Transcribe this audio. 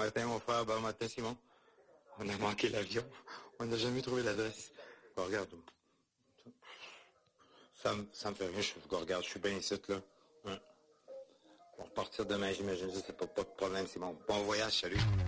matin, mon frère. Bon matin, Simon. On a manqué l'avion. On n'a jamais trouvé l'adresse. Bon, regarde. Ça me fait rien. Regarde, je suis bien ici, là. Ouais. On va repartir demain, j'imagine. C'est pas de problème, Simon. Bon voyage, salut.